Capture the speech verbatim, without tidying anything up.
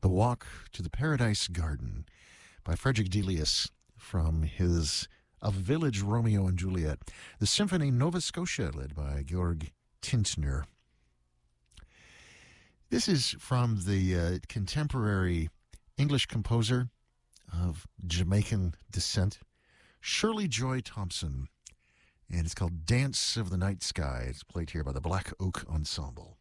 The Walk to the Paradise Garden by Frederick Delius from his A Village Romeo and Juliet. The Symphony Nova Scotia, led by Georg Tintner. This is from the uh, contemporary English composer of Jamaican descent, Shirley Joy Thompson, and it's called Dance of the Night Sky. It's played here by the Black Oak Ensemble.